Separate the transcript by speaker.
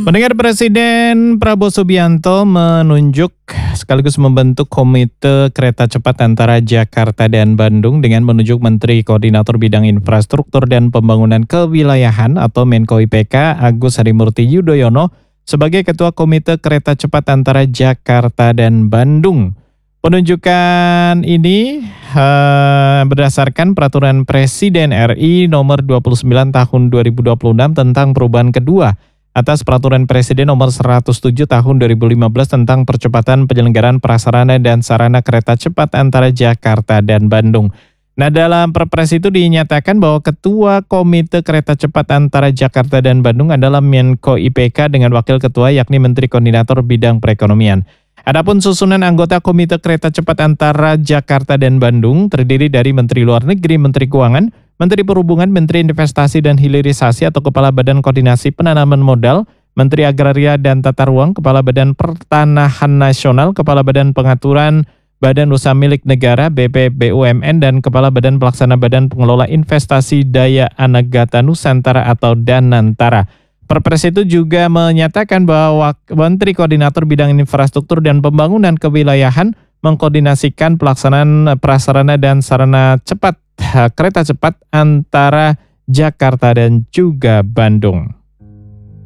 Speaker 1: Pendengar, Presiden Prabowo Subianto menunjuk sekaligus membentuk komite kereta cepat antara Jakarta dan Bandung dengan menunjuk Menteri Koordinator Bidang Infrastruktur dan Pembangunan Kewilayahan atau Menko IPK Agus Harimurti Yudhoyono sebagai Ketua Komite Kereta Cepat antara Jakarta dan Bandung. Penunjukan ini berdasarkan Peraturan Presiden RI Nomor 29 Tahun 2026 tentang perubahan kedua atas Peraturan Presiden Nomor 107 Tahun 2015 tentang percepatan penyelenggaraan prasarana dan sarana kereta cepat antara Jakarta dan Bandung. Nah, dalam Perpres itu dinyatakan bahwa Ketua Komite Kereta Cepat antara Jakarta dan Bandung adalah Menko IPK dengan Wakil Ketua yakni Menteri Koordinator Bidang Perekonomian. Adapun susunan anggota Komite Kereta Cepat antara Jakarta dan Bandung terdiri dari Menteri Luar Negeri, Menteri Keuangan, Menteri Perhubungan, Menteri Investasi dan Hilirisasi atau Kepala Badan Koordinasi Penanaman Modal, Menteri Agraria dan Tata Ruang, Kepala Badan Pertanahan Nasional, Kepala Badan Pengaturan Badan Usaha Milik Negara (BPBUMN) dan Kepala Badan Pelaksana Badan Pengelola Investasi Daya Anagata Nusantara atau Danantara. Perpres itu juga menyatakan bahwa Menteri Koordinator Bidang Infrastruktur dan Pembangunan Kewilayahan mengkoordinasikan pelaksanaan prasarana dan sarana cepat kereta cepat antara Jakarta dan juga Bandung.